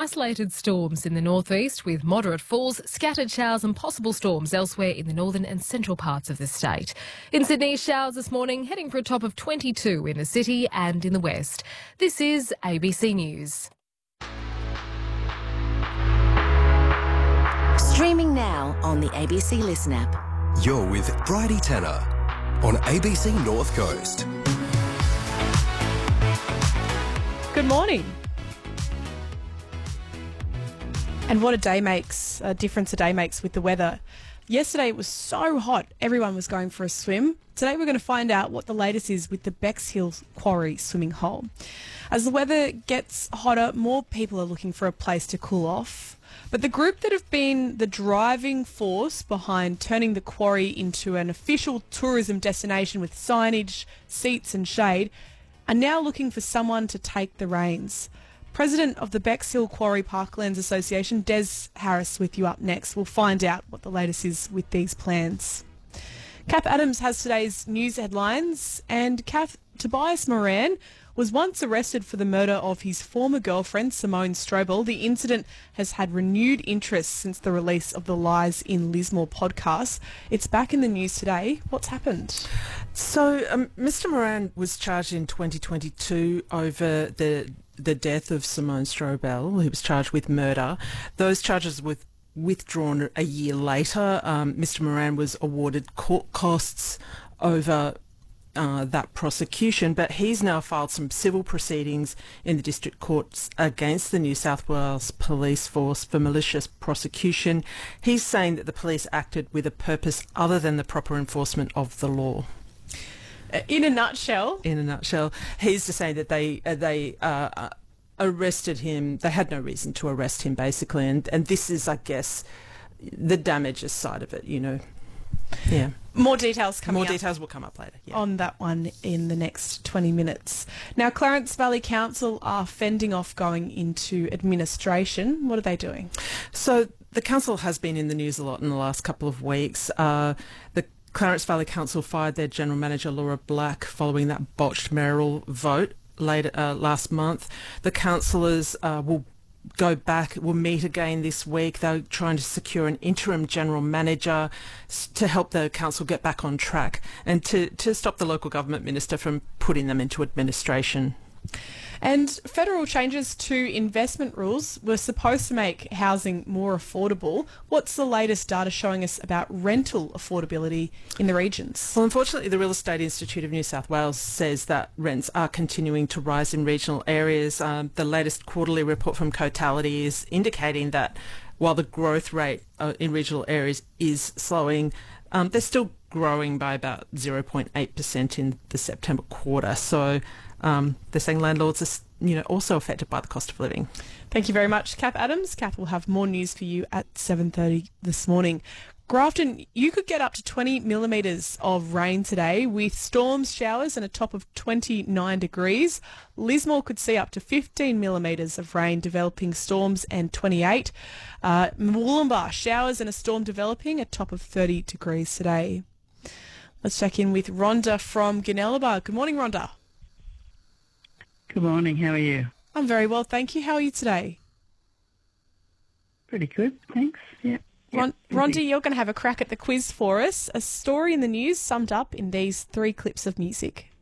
isolated storms in the northeast with moderate falls, scattered showers and possible storms elsewhere in the northern and central parts of the state. In Sydney, showers this morning heading for a top of 22 in the city and in the west. This is ABC News. Streaming now on the ABC Listen app. You're with Bridie Tanner on ABC North Coast. Good morning. And what a difference a day makes with the weather. Yesterday it was so hot, everyone was going for a swim. Today we're going to find out what the latest is with the Bexhill Quarry swimming hole. As the weather gets hotter, more people are looking for a place to cool off. But the group that have been the driving force behind turning the quarry into an official tourism destination with signage, seats and shade are now looking for someone to take the reins. President of the Bexhill Quarry Parklands Association, Des Harris, with you up next. We'll find out what the latest is with these plans. Kath Adams has today's news headlines, and Kath, Tobias Moran was once arrested for the murder of his former girlfriend, Simone Strobel. The incident has had renewed interest since the release of the Lies in Lismore podcast. It's back in the news today. What's happened? So, Mr Moran was charged in 2022 over the death of Simone Strobel. He was charged with murder. Those charges were withdrawn a year later. Mr Moran was awarded court costs over that prosecution, but he's now filed some civil proceedings in the district courts against the New South Wales Police Force for malicious prosecution. He's saying that the police acted with a purpose other than the proper enforcement of the law. In a nutshell, he's just saying that they arrested him. They had no reason to arrest him, basically, and this is, I guess, the damages side of it. Yeah. More details coming up. More details will come up later. Yeah. On that one in the next 20 minutes. Now, Clarence Valley Council are fending off going into administration. What are they doing? So the council has been in the news a lot in the last couple of weeks. The Clarence Valley Council fired their General Manager Laura Black following that botched mayoral vote last month. The councillors will meet again this week. They're trying to secure an interim general manager to help the council get back on track and to stop the local government minister from putting them into administration. And federal changes to investment rules were supposed to make housing more affordable. What's the latest data showing us about rental affordability in the regions? Well, unfortunately, the Real Estate Institute of New South Wales says that rents are continuing to rise in regional areas. The latest quarterly report from Cotality is indicating that while the growth rate in regional areas is slowing, they're still growing by about 0.8% in the September quarter. So they're saying landlords are, also affected by the cost of living. Thank you very much, Kath Adams. Kath will have more news for you at 7:30 this morning. Grafton, you could get up to 20 millimetres of rain today with storms, showers and a top of 29 degrees. Lismore could see up to 15 millimetres of rain, developing storms and 28. Wollumbar, showers and a storm developing, a top of 30 degrees today. Let's check in with Rhonda from Gunnellabar. Good morning, Rhonda. Good morning, how are you? I'm very well, thank you. How are you today? Pretty good, thanks. Yeah. Rhonda, you're going to have a crack at the quiz for us. A story in the news summed up in these 3 clips of music.